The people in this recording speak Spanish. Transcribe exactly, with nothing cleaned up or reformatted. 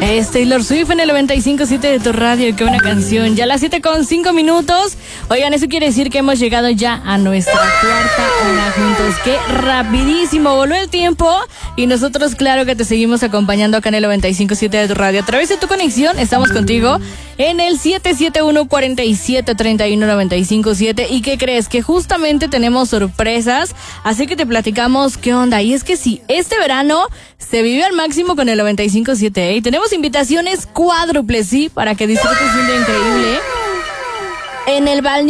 Es Taylor Swift en el noventa y cinco punto siete de tu radio. Qué buena canción. Ya a las siete con cinco minutos. Oigan, eso quiere decir que hemos llegado ya a nuestra cuarta hora juntos. Qué rapidísimo voló el tiempo. Y nosotros, claro que te seguimos acompañando acá en el noventa y cinco punto siete de tu radio. A través de tu conexión, estamos contigo en el siete siete uno, cuatro siete, tres uno, nueve cinco siete. ¿Y qué crees? Que justamente tenemos sorpresas. Así que te platicamos qué onda. Y es que sí, este verano se vive al máximo con el noventa y cinco punto siete. ¿eh? Y tenemos invitaciones cuádruples, sí, para que disfrutes un día increíble en el balneario